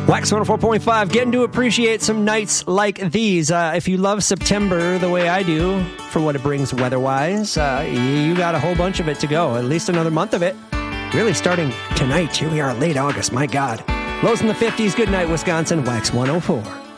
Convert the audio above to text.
Wax 104.5, getting to appreciate some nights like these. If you love September the way I do, for what it brings weather-wise, you got a whole bunch of it to go, at least another month of it. Really starting tonight. Here we are, late August, my God. Lows in the 50s. Good night, Wisconsin. Wax 104.